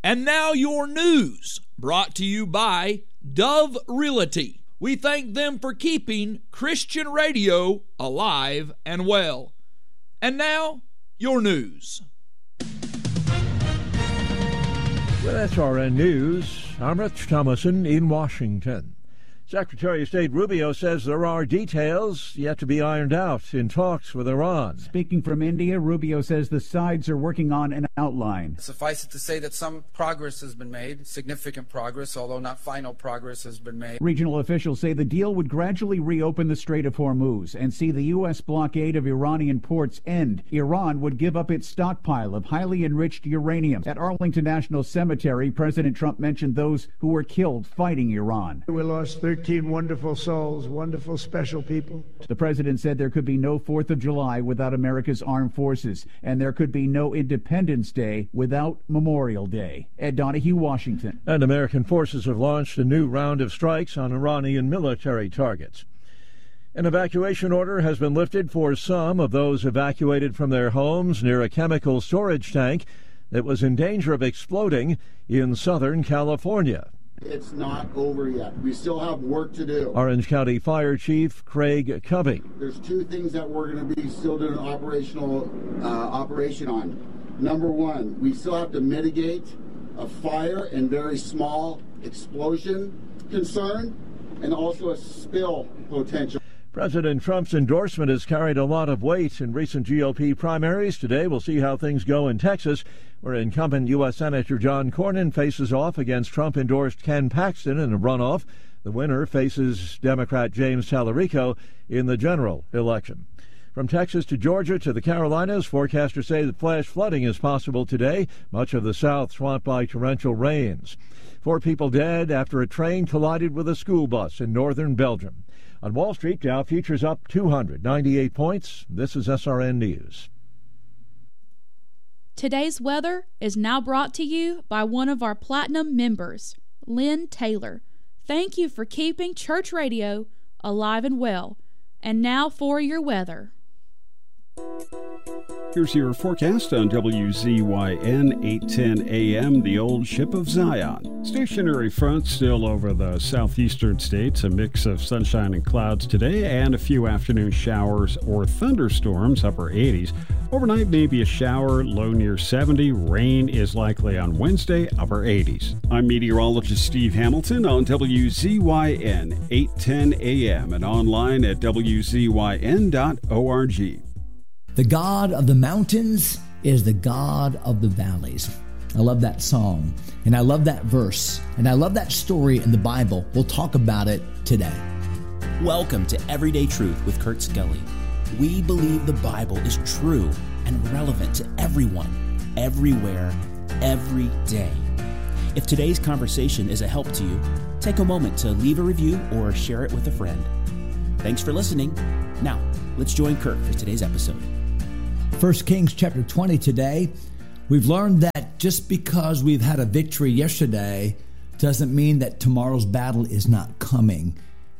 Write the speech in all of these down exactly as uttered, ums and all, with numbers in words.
And now your news, brought to you by Dove Realty. We thank them for keeping Christian radio alive and well. And now, your news. With S R N News, I'm Rich Thomason in Washington. Secretary of State Rubio says there are details yet to be ironed out in talks with Iran. Speaking from India, Rubio says the sides are working on an outline. Suffice it to say that some progress has been made, significant progress, although not final progress has been made. Regional officials say the deal would gradually reopen the Strait of Hormuz and see the U S blockade of Iranian ports end. Iran would give up its stockpile of highly enriched uranium. At Arlington National Cemetery, President Trump mentioned those who were killed fighting Iran. We lost thirteen wonderful souls, wonderful, special people. The president said there could be no fourth of July without America's armed forces, and there could be no Independence Day without Memorial Day. Ed Donahue, Washington. And American forces have launched a new round of strikes on Iranian military targets. An evacuation order has been lifted for some of those evacuated from their homes near a chemical storage tank that was in danger of exploding in Southern California. It's not over yet. We still have work to do. Orange County Fire Chief Craig Covey. There's two things that we're going to be still doing an operational uh, operation on. Number one, we still have to mitigate a fire and very small explosion concern, and also a spill potential. President Trump's endorsement has carried a lot of weight in recent G O P primaries. Today, we'll see how things go in Texas, where incumbent U S Senator John Cornyn faces off against Trump-endorsed Ken Paxton in a runoff. The winner faces Democrat James Tallarico in the general election. From Texas to Georgia to the Carolinas, forecasters say that flash flooding is possible today. Much of the South swamped by torrential rains. Four people dead after a train collided with a school bus in northern Belgium. On Wall Street, Dow futures up two hundred ninety-eight points. This is S R N News. Today's weather is now brought to you by one of our Platinum members, Lynn Taylor. Thank you for keeping church radio alive and well. And now for your weather. Here's your forecast on W Z Y N eight ten A M, the old ship of Zion. Stationary front still over the southeastern states, a mix of sunshine and clouds today, and a few afternoon showers or thunderstorms, upper eighties. Overnight, maybe a shower, low near seventy. Rain is likely on Wednesday, upper eighties. I'm meteorologist Steve Hamilton on W Z Y N eight ten A M and online at W Z Y N dot org. The God of the mountains is the God of the valleys. I love that song, and I love that verse, and I love that story in the Bible. We'll talk about it today. Welcome to Everyday Truth with Kurt Scully. We believe the Bible is true and relevant to everyone, everywhere, every day. If today's conversation is a help to you, take a moment to leave a review or share it with a friend. Thanks for listening. Now, let's join Kurt for today's episode. First Kings chapter twenty today. We've learned that just because we've had a victory yesterday doesn't mean that tomorrow's battle is not coming.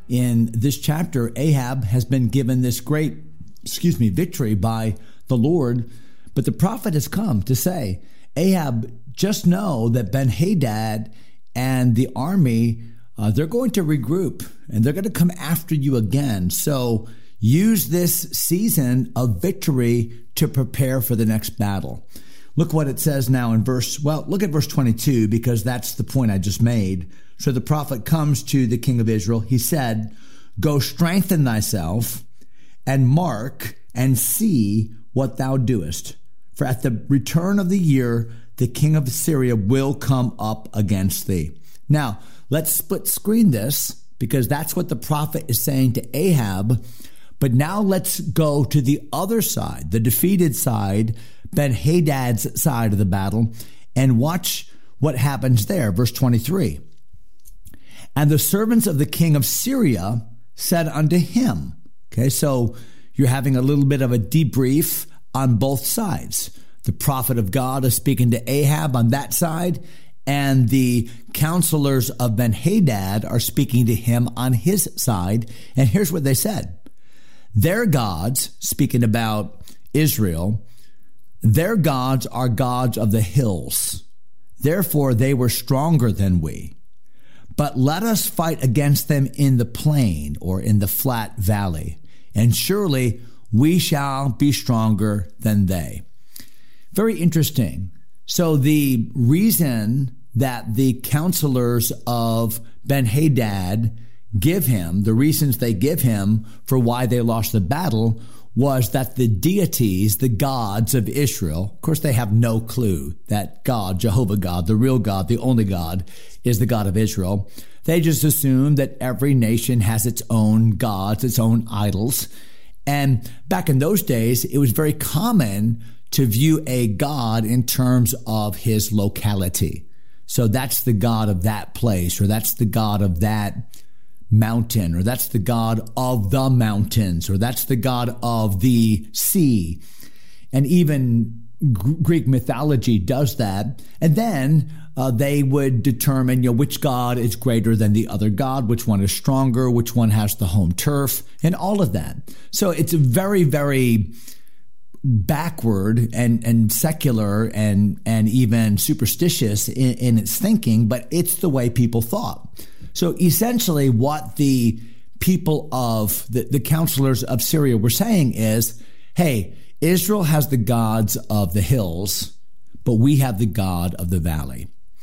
In this chapter, Ahab has been given this great, excuse me, victory by the Lord, but the prophet has come to say, Ahab, just know that Ben-Hadad and the army, uh, they're going to regroup and they're going to come after you again. So use this season of victory to prepare for the next battle. Look what it says now in verse, well, look at verse twenty-two, because that's the point I just made. So the prophet comes to the king of Israel. He said, go strengthen thyself and mark and see what thou doest. For at the return of the year, the king of Assyria will come up against thee. Now, let's split screen this, because that's what the prophet is saying to Ahab. But now let's go to the other side, the defeated side, Ben-Hadad's side of the battle, and watch what happens there. Verse twenty-three. And the servants of the king of Syria said unto him, okay, so you're having a little bit of a debrief on both sides. The prophet of God is speaking to Ahab on that side, and the counselors of Ben-Hadad are speaking to him on his side. And here's what they said. Their gods, speaking about Israel, their gods are gods of the hills. Therefore they were stronger than we. But let us fight against them in the plain or in the flat valley, and surely we shall be stronger than they. Very interesting. So the reason that the counselors of Ben-Hadad give him, the reasons they give him for why they lost the battle, was that the deities, the gods of Israel, of course they have no clue that God, Jehovah God, the real God, the only God, is the God of Israel. They just assume that every nation has its own gods, its own idols. And back in those days, it was very common to view a god in terms of his locality. So that's the god of that place, or that's the god of that mountain, or that's the god of the mountains, or that's the god of the sea. And even G- Greek mythology does that. And then uh, they would determine, you know, which god is greater than the other god, which one is stronger, which one has the home turf, and all of that. So it's a very, very backward and, and secular and, and even superstitious in, in its thinking, but it's the way people thought. So essentially what the people of the, the counselors of Syria were saying is, hey, Israel has the gods of the hills, but we have the God of the valley.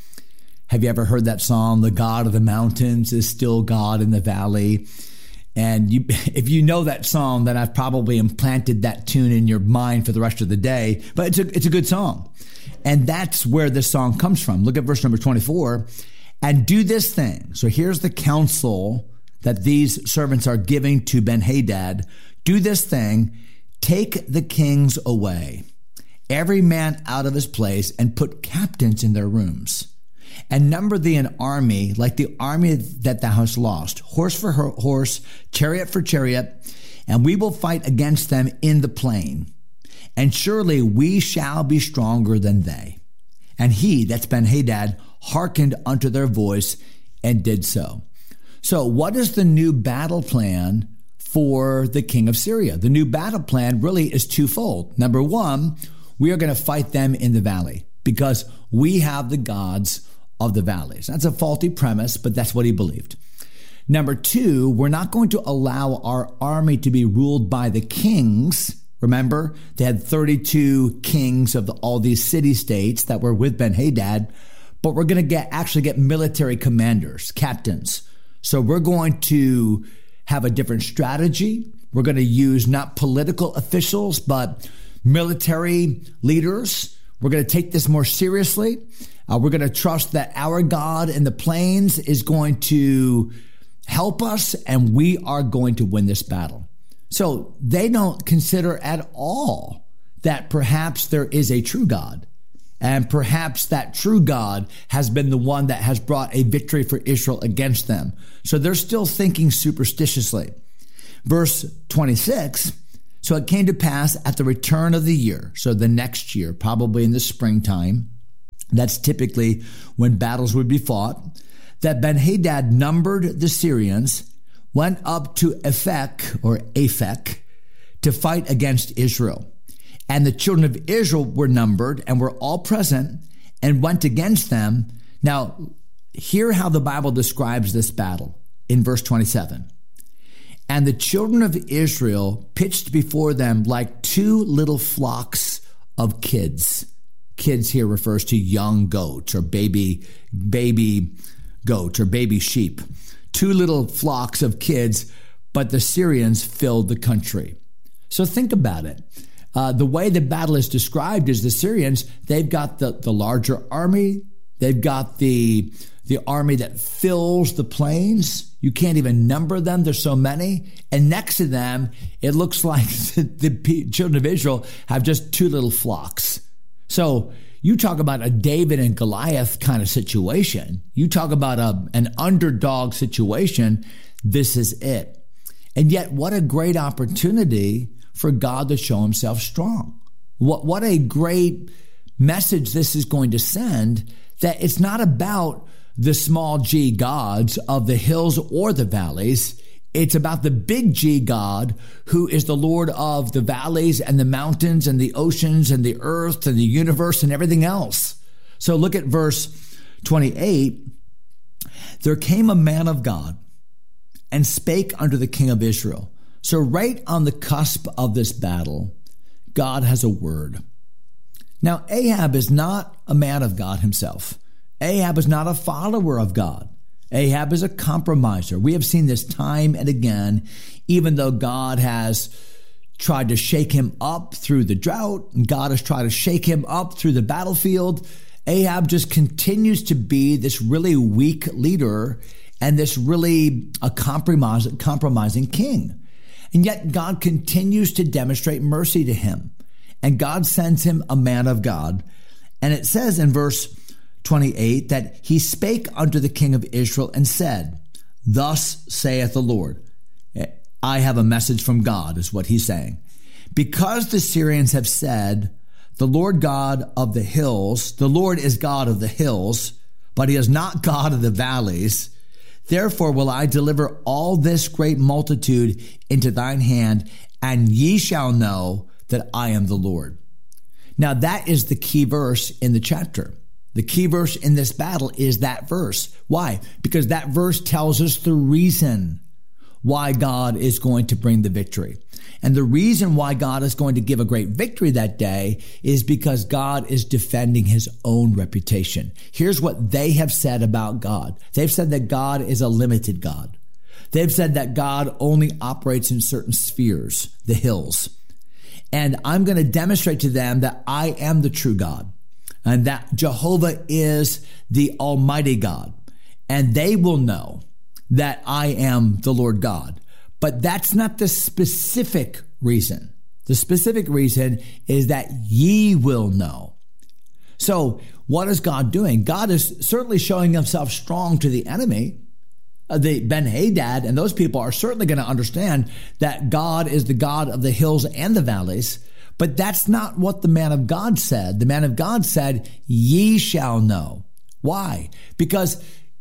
Have you ever heard that song, the God of the mountains is still God in the valley? And you, if you know that song, then I've probably implanted that tune in your mind for the rest of the day, but it's a, it's a good song. And that's where this song comes from. Look at verse number twenty-four. And do this thing. So here's the counsel that these servants are giving to Ben-Hadad. Do this thing. Take the kings away, every man out of his place, and put captains in their rooms. And number thee an army like the army that thou hast lost, horse for horse, chariot for chariot, and we will fight against them in the plain. And surely we shall be stronger than they. And he, that's Ben-Hadad, hearkened unto their voice and did so. So what is the new battle plan for the king of Syria? The new battle plan really is twofold. Number one, we are going to fight them in the valley because we have the gods of the valleys. That's a faulty premise, but that's what he believed. Number two, we're not going to allow our army to be ruled by the kings. Remember, they had thirty-two kings of the, all these city-states that were with Ben-Hadad, but we're going to get actually get military commanders, captains. So we're going to have a different strategy. We're going to use not political officials, but military leaders. We're going to take this more seriously. Uh, we're going to trust that our God in the plains is going to help us, and we are going to win this battle. So they don't consider at all that perhaps there is a true God. And perhaps that true God has been the one that has brought a victory for Israel against them. So they're still thinking superstitiously. Verse twenty-six, so it came to pass at the return of the year, so the next year, probably in the springtime, that's typically when battles would be fought, that Ben-Hadad numbered the Syrians, went up to Ephek or Aphek to fight against Israel. And the children of Israel were numbered and were all present and went against them. Now, hear how the Bible describes this battle in verse twenty-seven. And the children of Israel pitched before them like two little flocks of kids. Kids here refers to young goats or baby, baby goats or baby sheep. Two little flocks of kids, but the Syrians filled the country. So think about it. Uh, the way the battle is described is the Syrians, they've got the, the larger army. They've got the, the army that fills the plains. You can't even number them. There's so many. And next to them, it looks like the, the children of Israel have just two little flocks. So you talk about a David and Goliath kind of situation. You talk about a, an underdog situation. This is it. And yet, what a great opportunity for God to show himself strong. What, what a great message this is going to send, that it's not about the small g gods of the hills or the valleys. It's about the big G God, who is the Lord of the valleys and the mountains and the oceans and the earth and the universe and everything else. So look at verse twenty-eight. There came a man of God and spake unto the king of Israel. So right on the cusp of this battle, God has a word. Now, Ahab is not a man of God himself. Ahab is not a follower of God. Ahab is a compromiser. We have seen this time and again, even though God has tried to shake him up through the drought, and God has tried to shake him up through the battlefield. Ahab just continues to be this really weak leader and this really a compromise, compromising king. And yet God continues to demonstrate mercy to him. And God sends him a man of God. And it says in verse twenty-eight that he spake unto the king of Israel and said, Thus saith the Lord. I have a message from God, is what he's saying. Because the Syrians have said, the Lord God of the hills, the Lord is God of the hills, but he is not God of the valleys. Therefore will I deliver all this great multitude into thine hand, and ye shall know that I am the Lord. Now that is the key verse in the chapter. The key verse in this battle is that verse. Why? Because that verse tells us the reason why God is going to bring the victory. And the reason why God is going to give a great victory that day is because God is defending his own reputation. Here's what they have said about God. They've said that God is a limited God. They've said that God only operates in certain spheres, the hills. And I'm going to demonstrate to them that I am the true God and that Jehovah is the Almighty God. And they will know that I am the Lord God. But that's not the specific reason. The specific reason is that ye will know. So what is God doing? God is certainly showing himself strong to the enemy. Uh, the Ben-Hadad and those people are certainly going to understand that God is the God of the hills and the valleys. But that's not what the man of God said. The man of God said, ye shall know. Why? Because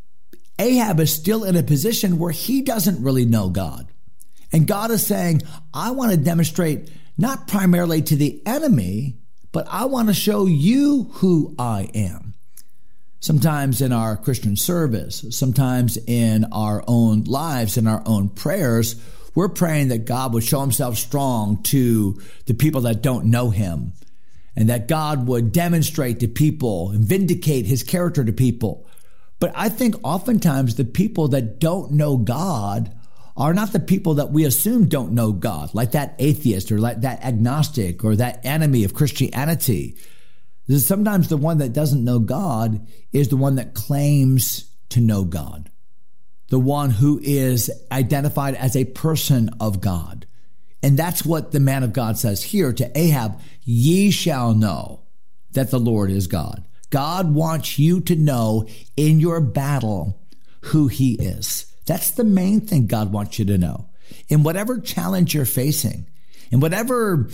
Ahab is still in a position where he doesn't really know God. And God is saying, I want to demonstrate not primarily to the enemy, but I want to show you who I am. Sometimes in our Christian service, sometimes in our own lives, in our own prayers, we're praying that God would show himself strong to the people that don't know him, and that God would demonstrate to people and vindicate his character to people. But I think oftentimes the people that don't know God are not the people that we assume don't know God, like that atheist or like that agnostic or that enemy of Christianity. Sometimes the one that doesn't know God is the one that claims to know God, the one who is identified as a person of God. And that's what the man of God says here to Ahab, ye shall know that the Lord is God. God wants you to know in your battle who he is. That's the main thing God wants you to know. In whatever challenge you're facing, in whatever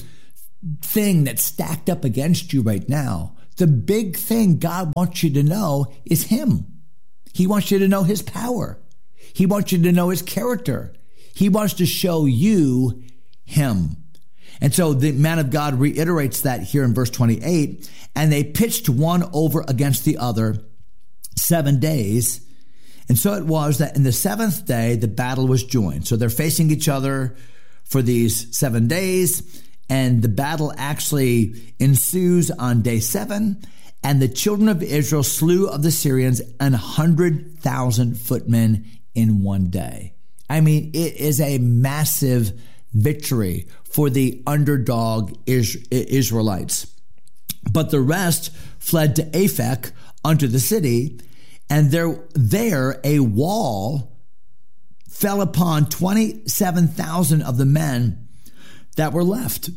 thing that's stacked up against you right now, the big thing God wants you to know is him. He wants you to know his power. He wants you to know his character. He wants to show you him. And so the man of God reiterates that here in verse twenty-eight, and they pitched one over against the other seven days. And so it was that in the seventh day, the battle was joined. So they're facing each other for these seven days. And the battle actually ensues on day seven. And the children of Israel slew of the Syrians an hundred thousand footmen in one day. I mean, it is a massive victory for the underdog Israelites. But the rest fled to Aphek unto the city, and there, there a wall fell upon twenty-seven thousand of the men that were left.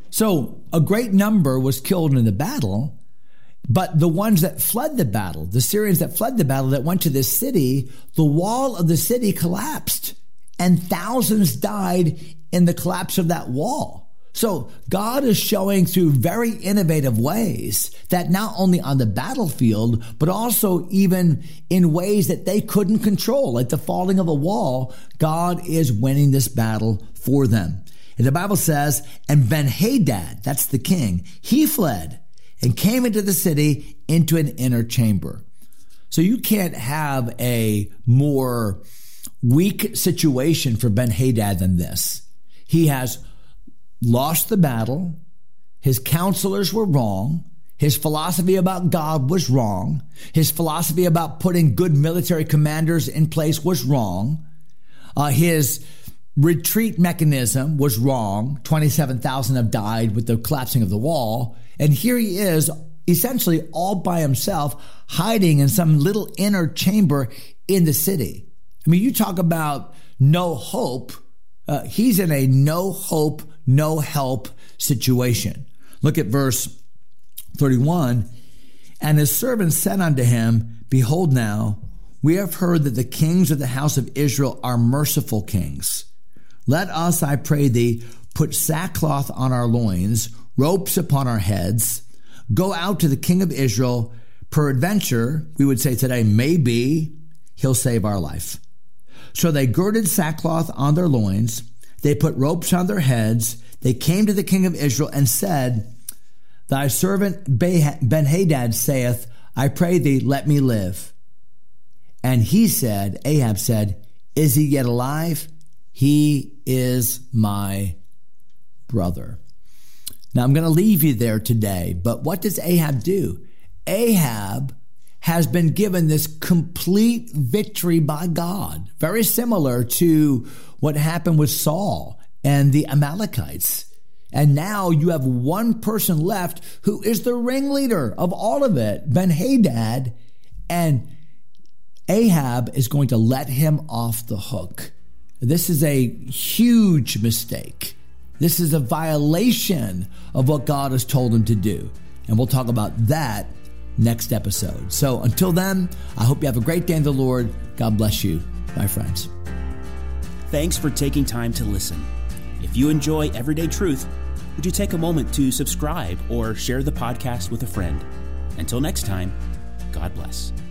So a great number was killed in the battle, but the ones that fled the battle, the Syrians that fled the battle, that went to this city, the wall of the city collapsed, and thousands died in the collapse of that wall. So God is showing through very innovative ways that not only on the battlefield, but also even in ways that they couldn't control, like the falling of a wall, God is winning this battle for them. And the Bible says, and Ben-Hadad, that's the king, he fled and came into the city into an inner chamber. So you can't have a more weak situation for Ben-Hadad than this. He has lost the battle. His counselors were wrong. His philosophy about God was wrong. His philosophy about putting good military commanders in place was wrong. Uh, his retreat mechanism was wrong. twenty-seven thousand have died with the collapsing of the wall. And here he is, essentially all by himself, hiding in some little inner chamber in the city. I mean, you talk about no hope. Uh, he's in a no hope, no help situation. Look at verse thirty-one. And his servants said unto him, Behold now, we have heard that the kings of the house of Israel are merciful kings. Let us, I pray thee, put sackcloth on our loins, ropes upon our heads, go out to the king of Israel. Peradventure, we would say today, maybe he'll save our life. So they girded sackcloth on their loins. They put ropes on their heads. They came to the king of Israel and said, Thy servant Ben-Hadad saith, I pray thee, let me live. And he said, Ahab said, Is he yet alive? He is my brother. Now I'm going to leave you there today, but what does Ahab do? Ahab has been given this complete victory by God, very similar to what happened with Saul and the Amalekites. And now you have one person left who is the ringleader of all of it, Ben-Hadad, and Ahab is going to let him off the hook. This is a huge mistake. This is a violation of what God has told him to do. And we'll talk about that next episode. So until then, I hope you have a great day in the Lord. God bless you, my friends. Thanks for taking time to listen. If you enjoy Everyday Truth, would you take a moment to subscribe or share the podcast with a friend? Until next time, God bless.